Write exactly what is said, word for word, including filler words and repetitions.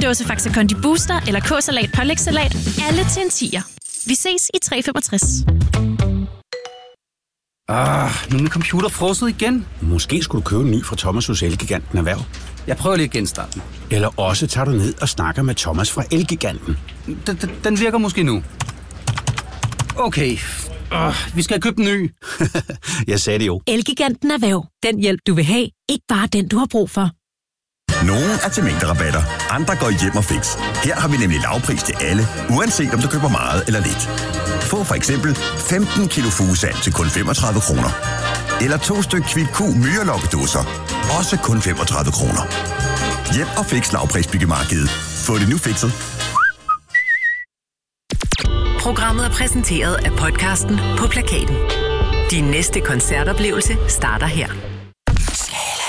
en dåse Faxe Kondi Booster eller K-salat pålægssalat. Alle til en tier. Vi ses i tre femogtres. Ah, nu er min computer frosset igen. Måske skulle du købe en ny fra Thomas hos Elgiganten Erhverv. Jeg prøver lige at genstarte den. Eller også tager du ned og snakker med Thomas fra Elgiganten. Den, den, den virker måske nu. Okay, uh, vi skal have købt en ny. Jeg sagde det jo. Elgiganten Erhverv. Den hjælp, du vil have. Ikke bare den, du har brug for. Nogle er til mængderabatter, andre går hjem og fix. Her har vi nemlig lavpris til alle, uanset om du køber meget eller lidt. Få for eksempel femten kilo fugesand til kun femogtredive kroner. Eller to styk Kvick-Q myrelokkedåser, også kun femogtredive kroner. Hjem og fix lavprisbyggemarkedet. Få det nu fikset. Programmet er præsenteret af podcasten På Plakaten. Din næste koncertoplevelse starter her.